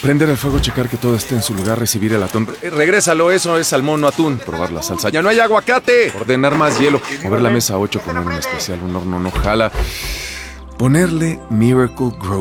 Prender el fuego, checar que todo esté en su lugar, recibir el atún. Regrésalo, eso es salmón o atún. Probar la salsa. ¡Ya no hay aguacate! Ordenar más hielo. Mover la mesa a 8, poner un especial, un horno no jala. Ponerle Miracle Grow